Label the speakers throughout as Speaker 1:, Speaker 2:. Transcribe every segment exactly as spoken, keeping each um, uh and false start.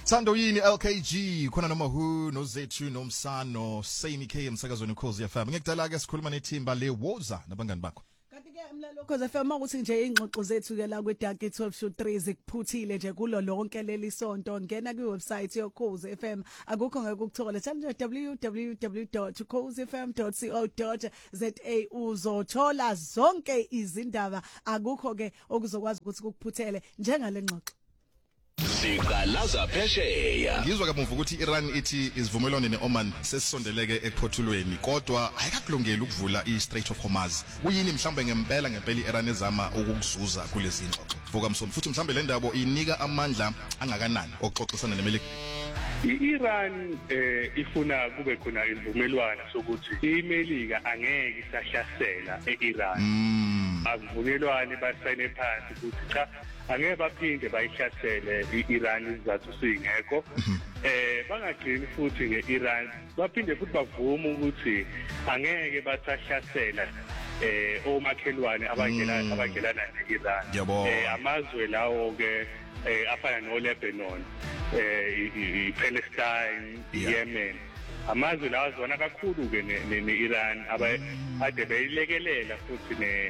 Speaker 1: Sando yini L K G khona noma hu no Zethu nomsano Same K emsakazweni Ukhozi F M. Ngikudala ke sikhuluma nethimba le Woza nabangani bakho.
Speaker 2: Kanti ke umlalo Ukhozi F M ukuthi nje ingxoxo zethu ke la kwe Dark twelve to three zikuphuthile nje kulo lonke leli sonto ngena ku website yoKhozi F M akukho ngeke ukuthola tshela w w w dot ukhozi f m dot co dot za uzothola zonke izindaba akukho ke okuzokwazi ukuthi kukuphuthele njengale ngxoxo.
Speaker 3: Siqalaza phesheya.
Speaker 1: Ngizwa kamuva ukuthi Iran ithi isivumelwano neOman sesisondeleke ekuphothulweni kodwa ayikakulungela ukuvula iStrait of Hormuz. Kuyini mhlambe ngempela ngempela iRan ezama ukukuzuza kulezi ngxoxo. Vuka msomi futhi mhlambe le ndaba inika amandla angakanani okuxoxisana neMelika.
Speaker 4: I-Iran eh ifuna kube khona izivumelwano sokuthi iMelika angeke isahlasela eIran. Akuvunyelwane basayine phansi ukuthi cha angeke baphinde bayihlasele iIran izathu singekho. Eh bangagcini futhi ngeIran baphinde futhi bavuma ukuthi angeke basahlasela eh omakhelwane abangelana abangelana neIran. Eh amazwe lawo ke afana noLebanon eh iPalestine iYemen amazwe lawo azona kakhulu ke neIran ade beyilekelela futhi ne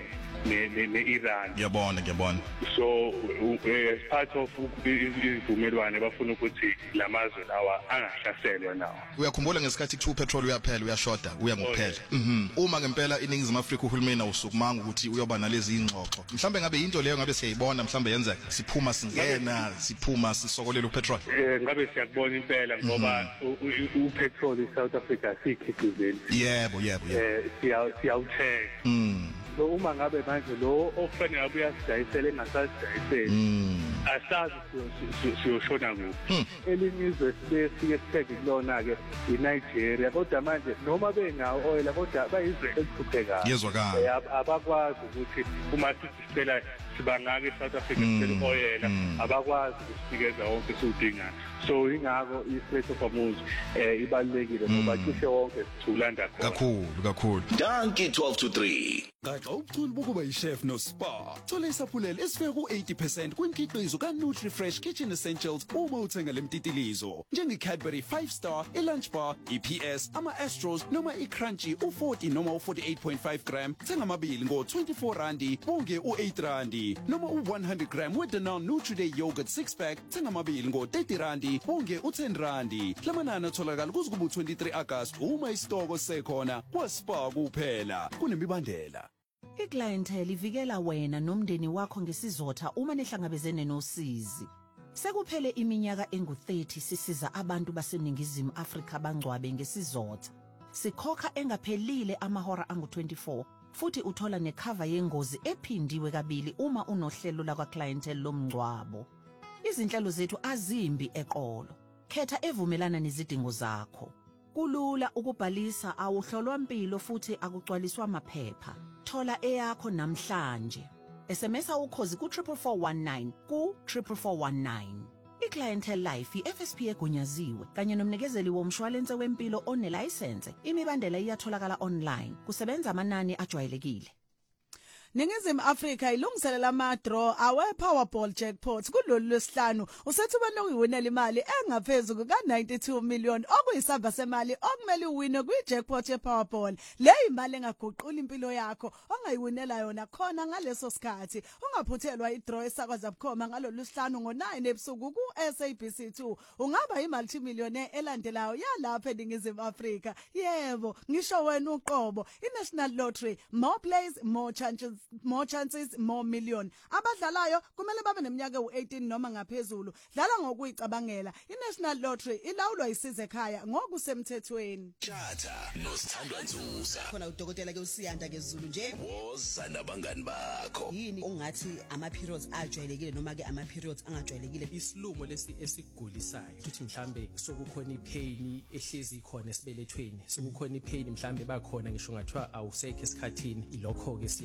Speaker 4: ne-Iran.
Speaker 1: Ngiyabona ngiyabona.
Speaker 4: So as part of izivumelwano bafuna ukuthi lamazwe lawa angahlaselwa nawo.
Speaker 1: Uyakhumbula ngesikhathi kuthiwa upetrol uyaphela uyashoda uya ngokuphela. Mhm. Uma ngempela iningizimu Afrika uhulumeni awusukumanga ukuthi uyoba nalezi ingxoxo. Mhlambe ngabe into leyo ngabe siyayibona mhlambe yenza siphuma singena siphuma sisokolela upetrol.
Speaker 4: Eh ngabe siyakubona impela ngoba upetrol eSouth Africa sikhiqizeli.
Speaker 1: Yebo yebo yebo.
Speaker 4: Eh siya siyawuthenga.
Speaker 1: Mhm.
Speaker 4: Lo uma ngabe manje lo ofanele abuyasidayisela engasadayiseli asazi siyoshona kuphi elinye izwe sibesike sitheke kulona ke iNigeria kodwa manje noma bengawo oil kodwa bayizwe ezikhuphekayo
Speaker 1: yezwakala
Speaker 4: abakwazi ukuthi uma sisicela sibangaka eSouth Africa sicela oil abakwazi ukusikeza wonke esudingayo so ingakho iStrait of Hormuz eh ibalekile ngoba cishe wonke sithulanda khona
Speaker 1: kakhulu kakhulu.
Speaker 3: Dankie twelve to three.
Speaker 5: Gaxa ubuchule bokuba yishef no spa. Thola isaphulelo esifika ku eighty percent kwimkhiqizo kaNutriFresh Kitchen Essentials uma uthenga lemtitilizo. Njenge Cadbury five star, iLunch Bar, E P S, ama Astros noma iCrunchy u forty noma u forty-eight point five gram. Thenga amabili ngo twenty-four randi, bonke u eight randi. Noma u one hundred gram with the Nutri-Day yogurt six pack. Thenga amabili ngo thirty randi, bonke u ten randi. Lamanani atholakala kuzukuba twenty-three August uma isitoko sekhona kwaSpa kuphela. Kunemibandela.
Speaker 2: Iclientele ivikela wena nomndeni wakho ngesizotha uma nehlangabezene nosizi. Sekuphele iminyaka engu thirty sisiza abantu baseningizimu Afrika bangcwabe ngesizotha. Sikhokha engaphelile amahora angu twenty-four futhi uthola necover yengozi ephindiwe kabili uma unohlelo la clientele lomngcwabo. Izinhlelo zethu azimbi eqolo. Khetha evumelana nezidingo zakho. Kulula ukubhalisa awuhlolwa impilo futhi akugcwaliswa amaphepha. Thola eyakho namhlanje. S M S ukhozi ku four four one nine ku four four one nine. iClientele Life iF S P egunyaziwe kanye nomnikezeli womshwalense wempilo onelicense. Imibandela iyatholakala online. Kusebenza amanani ajwayelekile. Ningizimu Afrika ilungiselela ama draw awe Powerball jackpot kulolu lwesihlanu usethi ubani uyiwinela imali engaphezulu ka ninety-two million okuyisamba semali okumele uwine kwi jackpot ye Powerball le imali engaguqula impilo yakho ongayiwinela yona khona ngaleso sikhathi ungaphuthelwa idraw esakwaza bukhoma ngalolu lwesihlanu ngo nine ebusuku ku S A B C two ungaba imultimillionaire elandelayo yalapha eningizimu Afrika yebo ngisho wena uqobo iNational Lottery more plays more chances more chances more million abadlalayo kumele babe neminyaka u-eighteen noma ngaphezulu dlala ngokuyicabangela iNational Lottery ilawulwa isize ekhaya ngokusemthethweni
Speaker 3: Tjata noSithandwa Nzuza
Speaker 6: khona udokotela ke uSiyanda ke Zulu nje
Speaker 3: woza nabangani bakho
Speaker 6: yini ongathi ama periods ajwayelekile noma ke ama periods angajwayelekile
Speaker 7: isilumo lesi esigulisayo ukuthi mhlambe sokukhona ipain ehlezi khona esibelethweni sokukhona ipain mhlambe bakhona ngisho ngathiwa awusekho esikhathini ilokho ke sithi cha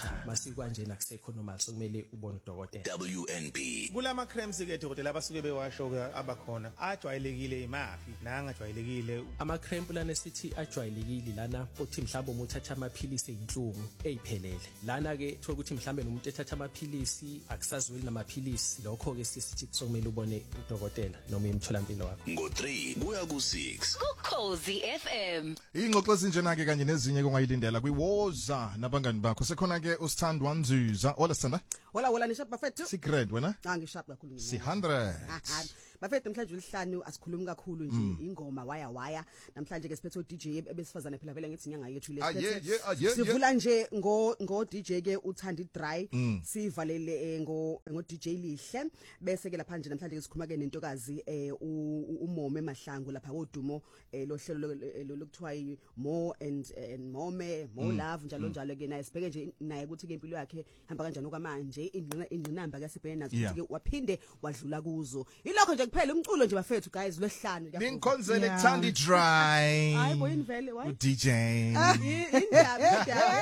Speaker 7: cha masikwanjena kusekho normal sokumele ubone udokotela.
Speaker 3: W N B
Speaker 8: Kulama creams ke dokotela abasuke bewasho ke abakhona ajwayelekile imafi nangajwayelekile
Speaker 7: Ama cramp lana sithi ajwayelekile lana uthi mhlawumbe umuntu uthatha amaphilisi einhlungu eziphelele. Lana ke thola ukuthi mhlawumbe nomuntu ethatha amaphilisi akusazweli namaphilisi lokho ke sithi sokumele ubone udokotela noma imtholampilo wakho.
Speaker 3: ngo three kuya ku six
Speaker 9: Ukhozi F M.
Speaker 1: Ingxoxo ezinjena ke kanye nezinye kongayilindela kwiwoza nabangani bakho sekhona ke usithandwa Nzuza ola sithanda
Speaker 6: Wala wala nishap bafethu.
Speaker 1: secret wena
Speaker 6: Ah ngishap kakhulu ngini.
Speaker 1: si one hundred
Speaker 6: Bafethu namhlanje ulihlanu asikhulumi kakhulu nje ingoma waya waya namhlanje ke siphethe D J ebesifazana phela vele ngithi inyanga yethu le
Speaker 1: Ah, yeah, yeah, ah, yeah,
Speaker 6: sivula nje ngo ngo D J ke uthandi dry sivalele eh, ngo ngo D J lihle bese ke lapha nje namhlanje sikhuluma ke nentokazi eh, u- umome mahlangu lapha kodumo eh, lo hlelo lo- lokuthiwa yi more and and more more love njalo njalo ke naye sibheke nje naye ukuthi ke impilo yakhe hamba kanjani okwamanje ingqina ingqinamba ke sibheke nazo
Speaker 1: Yeah.
Speaker 6: ukuthi ke waphinde wadlula kuzo ilokho nje kuphela umculo nje bafethu guys lwesihlanu
Speaker 1: Ninkonzele Thandi Dry
Speaker 6: hayi boy invele why
Speaker 1: D J
Speaker 6: indaba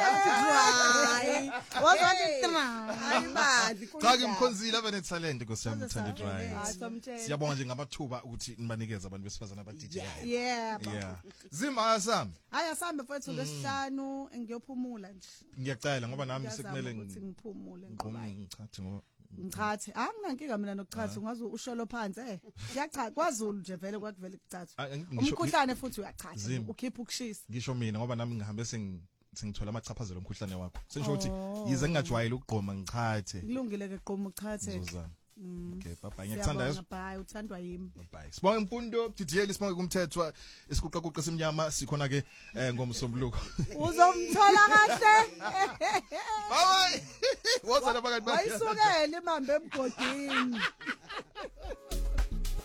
Speaker 6: dry
Speaker 2: Wazani try.
Speaker 6: hayi bandli
Speaker 1: Cha ke mkhonzile abane talent nkosiyami Thandi Dry
Speaker 6: samtshela
Speaker 1: Siyabonga nje ngamathuba ukuthi nibanikeze abantu besifazana aba D J
Speaker 2: Yeah.
Speaker 1: Yeah Zima sami
Speaker 2: Haya sambe mfethu lesihlanu ngiyophumula nje.
Speaker 1: ngiyacela ngoba nami
Speaker 2: Ngiyazama
Speaker 1: sekumele
Speaker 2: ukuthi ngiphumule
Speaker 1: ngiqhome
Speaker 2: ngoba
Speaker 1: ngichathi ngoba
Speaker 2: ngichathe. Ah nginankinga mina nokuchatha ungazi usholo phansi eh. Ngiyachatha kwaZulu nje vele kwakuvele kuchatha.
Speaker 1: Ah, ngisho-
Speaker 2: Umkhuhlane futhi uyachatha
Speaker 1: Zim.
Speaker 2: ukhipha ukushisa.
Speaker 1: ngisho mina ngoba nami ngihambe sengi sengithola amachaphazelo omkhuhlane wakho sensho ukuthi yize ngingajwayele ukugqoma ngichathe
Speaker 2: Kulungile ke qoma ukuchathe.
Speaker 1: Nzuzana okay bye bye ngiyakuthanda
Speaker 2: Siyabonga
Speaker 1: yeso
Speaker 2: bye uthandwa yimi.
Speaker 1: bye sibonga imfundo D J sibonga kumthethwa isikuqa kuqa simnyama sikhona ke eh, ngomsombuluko
Speaker 2: Uzomthola kahle.
Speaker 1: bye woza labangani bakhe
Speaker 2: Wayisukele imambe emgodini.